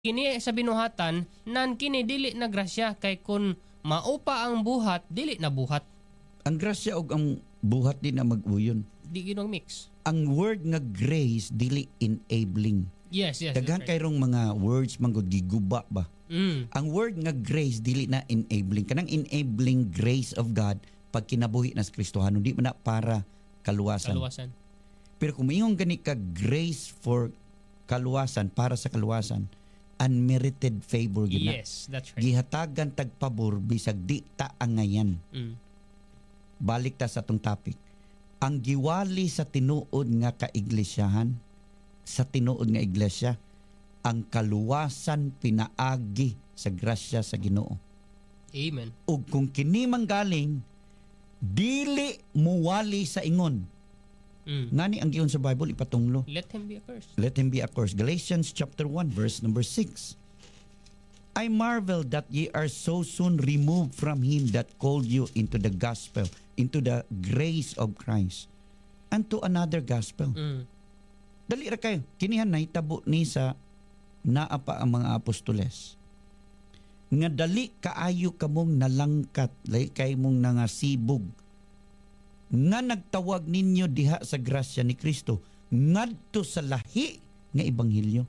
kini sa binuhatan nan kini dili na grasya kay kun maupa ang buhat dili na buhat. Ang grasya og ang buhat din na mag-uyon. Di ginong mix. Ang word nga grace dili enabling. Yes. Daghan That's right. kayrong mga words man gud giguba ba. Ang word nga grace dili na enabling. Kanang enabling grace of God pag kinabuhi na sa Kristohano di man na para kaluwasan. Pero kung mayong gani ka grace for kaluwasan, para sa kaluwasan, unmerited favor gina. Yes, that's right. Gihatagan tagpabor bisag di ta angayan. Balik ta sa atong topic. Ang giwali sa tinuod nga kaiglesiyahan, sa tinuod nga iglesia, ang kaluwasan pinaagi sa grasya sa Ginoo. Amen. Ug kung kini manggaling, dili muwali sa ingon. Ngani ang giyon sa Bible ipatunglo. Let him be accursed. Let him be accursed. Galatians chapter 1 verse number 6. I marvel that ye are so soon removed from him that called you into the gospel, into the grace of Christ, unto another gospel. Dali ra kayo. Kinihan na hitabo ni sa naa pa ang mga apostoles. Nga dali kaayo kamong nalangkat, dali kay mong nangasibog, nga nagtawag ninyo diha sa grasya ni Kristo ngadto sa lahi nga ebanghelyo.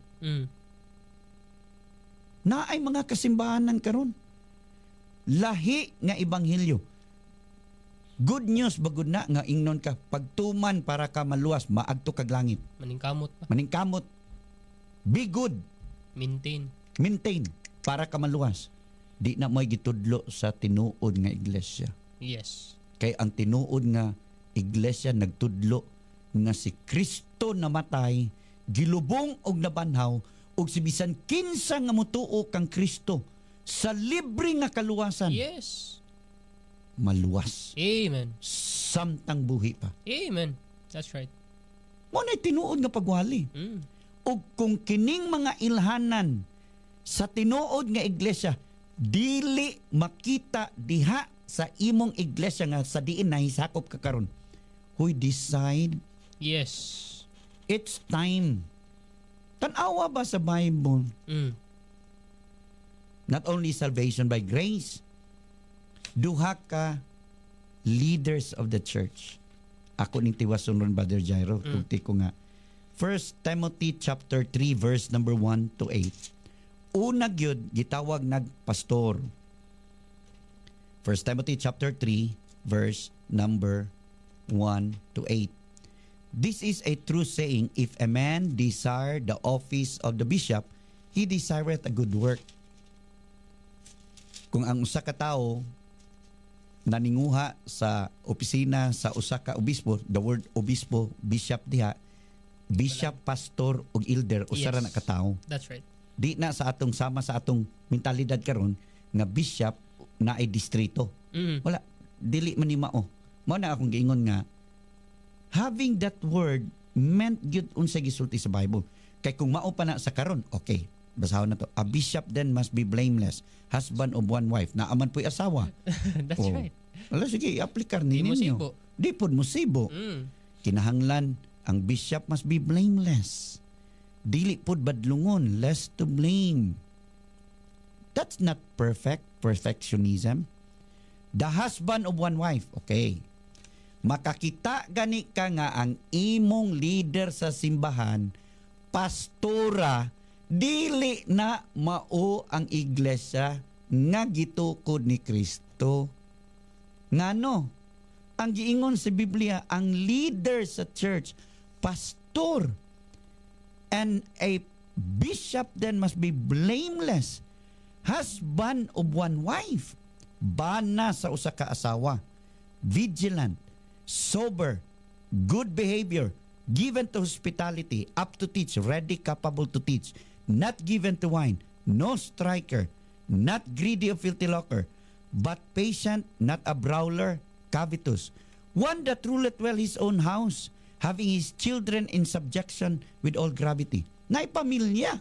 Na ay mga kasimbahanan karon. Lahi nga ebanghelyo. Good news bagud na nga ingnon ka pagtuman para ka maluwas maadto kag langit. Maningkamot pa. Maningkamot. Be good. Maintain para ka maluwas. Di na mo'y gitudlo sa tinuod nga iglesia. Yes. Kay ang tinuod nga iglesia nagtudlo nga si Kristo namatay, gilubong og nabanhaw, og si bisan kinsa nga motuo kang Kristo sa libre nga kaluwasan. Yes. Maluwas. Amen. Samtang buhi pa. Amen. That's right. Mo na tinuod nga pagwali. Ug kung kining mga ilhanan sa tinuod nga iglesia dili makita diha sa imong iglesia nga sa diin nahisakop ka karon, we decide Yes. it's time. Tan-awa ba sa Bible? Not only salvation by grace, duha ka leaders of the church. Ako ning tiwason ron, Brother Jairo, tugti ko nga 1 Timothy chapter 3 verse number 1 to 8. Una gyud gitawag nagpastor. 1 Timothy chapter 3 verse number 1 to 8. This is a true saying, if a man desire the office of the bishop, he desireth a good work. Kung ang usa ka tawo naninguha sa opisina sa usa ka obispo, the word obispo, bishop diha, bishop, pastor ug elder usa ra na ka tawo. That's right. Di na sa atong sama sa atong mentalidad karon nga bishop na ay distrito. Wala, dili man ni mao. Mao na akong giingon nga having that word meant gyud unsa gisulti sa Bible. Kay kung mao pa na sa karon, okay, basahon na to. A bishop then must be blameless, husband of one wife. Naaman po'y asawa. That's right. Wala, sige, aplikar ni Di mo ninyo. sibo. Di pod mo sibo. Kinahanglan ang bishop must be blameless. Dili pod badlungon, less to blame. That's not perfectionism. The husband of one wife, okay. Makakita gani ka nga ang imong leader sa simbahan, pastora, dili na mao ang iglesia nga gitukod ni Kristo. Ngano? Ang giingon sa Biblia, ang leader sa church, pastor, and a bishop then must be blameless, husband of one wife, bana sa usa ka asawa, vigilant, sober, good behavior, given to hospitality, up to teach, ready, capable to teach, not given to wine, no striker, not greedy of filthy lucre, but patient, not a brawler, covetous, one that ruleth well his own house, having his children in subjection with all gravity. Naipamilya.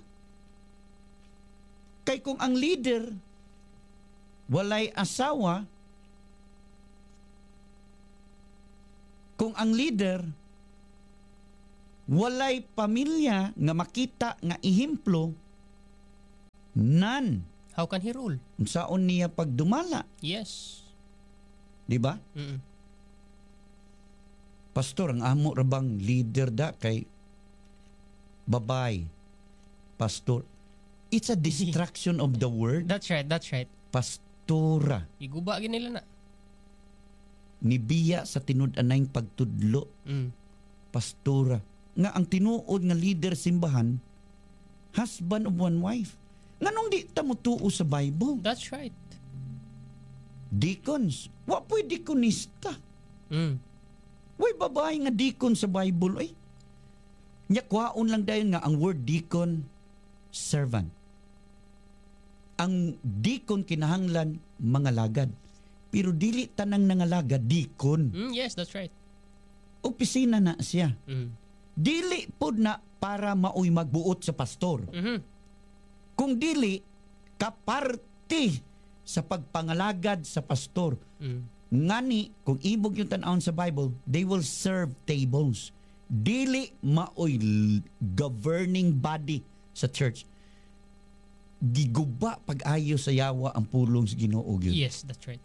Kay kung ang leader walay asawa, kung ang leader walay pamilya nga makita nga ehemplo, None. How can he rule? Unsaon niya pagdumala, Yes. di ba? Mm-mm. Pastor, ang amo rabang leader da kay babay. Pastor. It's a distraction of the word. That's right. Pastora. Iguba gid nila na. Nibiya sa tinud-anay pagtudlo. Pastora. Nga ang tinuod nga leader simbahan, husband of one wife. Nganong di ta mo tuo sa Bible? That's right. Deacons. Wa po'y deaconista. Mm. Way babae nga deacon sa Bible. Ay. Nya kwaon lang dayon nga ang word deacon, servant. Ang deacon kinahanglan mga lagad. Pero dili tanang nangalagad deacon. Yes, that's right. Opisina na siya. Mm. Dili pod na para maoy magbuot sa pastor. Mhm. Kung dili kaparte sa pagpangalagad sa pastor. Mm. Ngani kung ibog yung tan-awon sa Bible, they will serve tables. Dili maoy governing body sa church. Giguba pag-ayo sa yawa ang pulong sa Ginoo gyud. Yes, that's right.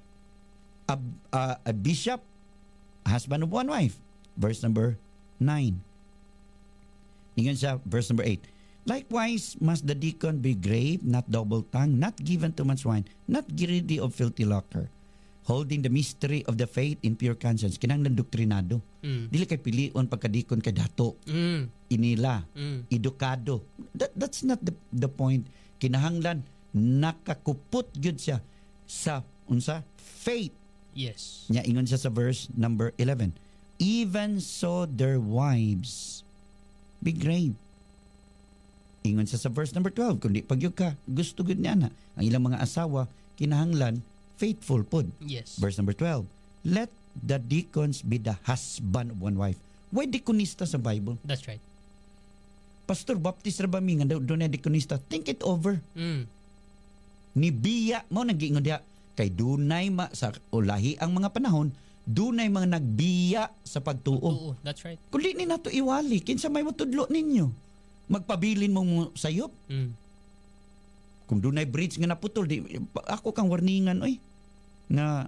A bishop, husband of one wife. Verse number 9. Ingan siya, verse number 8. Likewise, must the deacon be grave, not double-tongued, not given to much wine, not greedy of filthy lucre, holding the mystery of the faith in pure conscience. Kinahanglan doktrinado. Dili kay pilion pagkadikon kay dato. Inila, edukado. That's not the point. Kinahanglan nakakupot gyud siya sa unsa faith. Yes. Nya ingon siya sa verse number 11. Even so their wives be grave. Ingon siya sa verse number 12. Kundi pagyug ka, gusto gud niya na. Ang ilang mga asawa kinahanglan faithful pod. Yes. Verse number 12. Let the deacons be the husband of one wife. Why deaconista sa Bible? That's right. Pastor, baptist ra ba mi nga doon na deaconista? Think it over. Nibiya mo nag-iingon diha kay dunay sa ulahi ang mga panahon, dunay mga nagbiya sa pagtuo. Oo, that's right. Kung di ni nato iwali, kinsa may matudlo ninyo? Magpabilin mo sayop. Kung dunay bridge nga naputol, ako kang warningan oy nga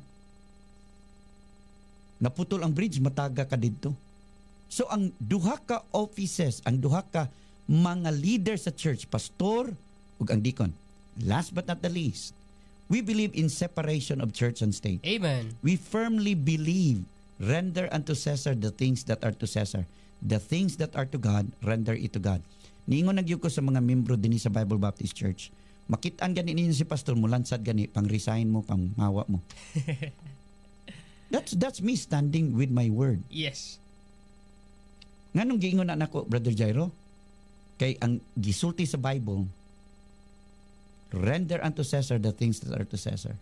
naputol ang bridge, mataga ka dito. So ang duha ka offices, ang duha ka mga leader sa church, pastor ug ang deacon. Last but not the least, we believe in separation of church and state. Amen. We firmly believe, render unto Caesar the things that are to Caesar. The things that are to God, render it to God. Niingon nagyug ko sa mga membro dinhi sa Bible Baptist Church. Makit-an gani ninyo si pastor mo, lansad gani, pang-resign mo, pang-mawa mo. That's me standing with my word. Yes. Nganong giingon na nako, Brother Jairo? Kay ang gisulti sa Bible, render unto Caesar the things that are to Caesar.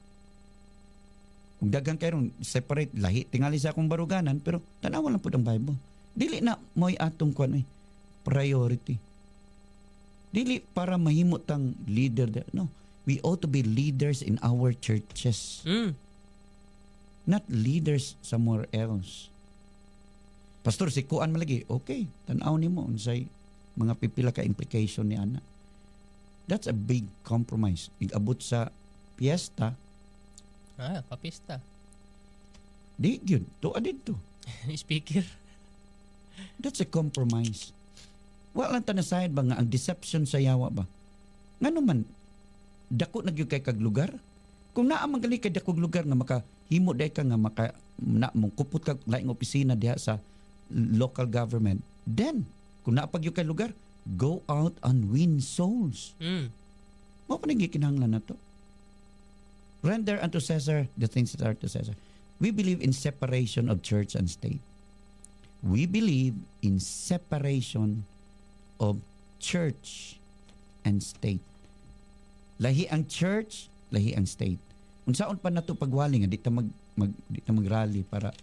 Kung dagang kayo separate, lahi, tingali sa akong baruganan, pero tanawan lang po ang Bible. Dili na mo'y atong kwan, priority. Dili para mahimot ang leader. No, we ought to be leaders in our churches. Not leaders somewhere else. Pastor, si kuan malagi, okay, tanaw ni mo, unsay mga pipila ka implication ni ana. That's a big compromise. Igabot sa piyesta. Papista. Di yun. Tuwa dito. Speaker. That's a compromise. Walang tanasayad ba nga ang deception sa yawa ba? Nga naman, dako nagyo kay kag lugar? Kung naa man gali kay dakog lugar nga makahimo day ka nga mong kupot kag laing opisina diha sa local government, then kung naa pag kay lugar, go out and win souls. Mao pa nang gikinahanglan nato. Render unto Caesar the things that are to Caesar. We believe in separation of church and state. We believe in separation of church and state. Lahi ang church, lahi ang state. Unsaon pa nato pagwali nga di ta magrally para